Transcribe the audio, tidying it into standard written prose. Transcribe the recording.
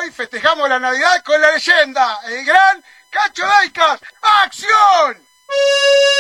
hoy festejamos la Navidad con la leyenda, el gran Cacho Deicas. ¡Acción!